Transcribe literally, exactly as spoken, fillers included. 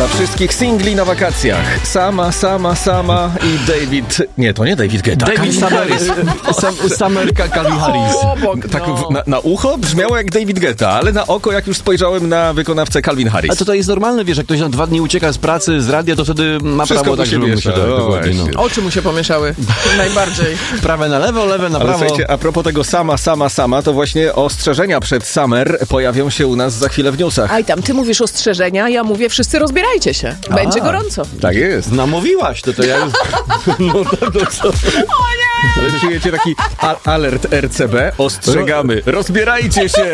Dla wszystkich singli na wakacjach. Sama, sama, sama i David... Nie, to nie David Guetta. David Summer, Summer Calvin Harris. Tak na, na ucho brzmiało jak David Guetta, ale na oko, jak już spojrzałem na wykonawcę Calvin Harris. A to to jest normalne, wiesz, jak ktoś na dwa dni ucieka z pracy, z radia, to wtedy ma Wszystko prawo tak, się żeby mu się miesza, tak, no dokładnie, no. właśnie. Oczy mu się pomieszały. Najbardziej. Prawe na lewo, lewe na Ale prawo. słuchajcie, a propos tego sama, sama, sama, to właśnie ostrzeżenia przed Summer pojawią się u nas za chwilę w newsach. Aj tam, ty mówisz ostrzeżenia, ja mówię wszyscy rozbierajcie się. Będzie A. gorąco. Tak jest. Namówiłaś, to to ja już... No to, to co? Ale czujecie taki a- alert R C B? Ostrzegamy. Rozbierajcie się!